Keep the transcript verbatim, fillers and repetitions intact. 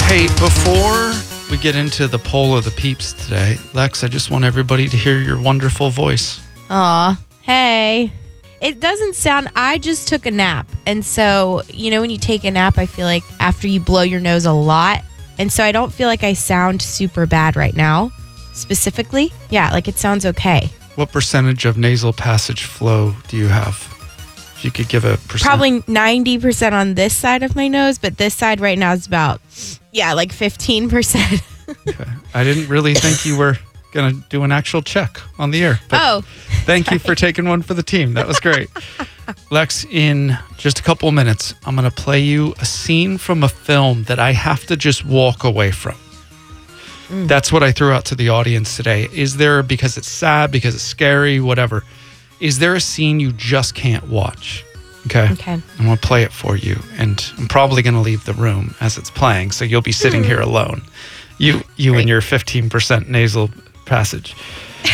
Hey, before we get into the poll of the peeps today, Lex, I just want everybody to hear your wonderful voice. Aw, hey. It doesn't sound, I just took a nap. And so, you know, when you take a nap, I feel like after you blow your nose a lot. And so I don't feel like I sound super bad right now, specifically. Yeah, like it sounds okay. What percentage of nasal passage flow do you have? If you could give a percent. Probably ninety percent on this side of my nose, but this side right now is about, yeah, like fifteen percent. Okay. I didn't really think you were going to do an actual check on the air. But oh. Thank sorry. you for taking one for the team. That was great. Lex, in just a couple of minutes, I'm going to play you a scene from a film that I have to just walk away from. Mm. That's what I threw out to the audience today. Is there, because it's sad, because it's scary, whatever, is there a scene you just can't watch? Okay. Okay. I'm going to play it for you. And I'm probably going to leave the room as it's playing. So you'll be sitting here alone. You you Great. and your fifteen percent nasal passage.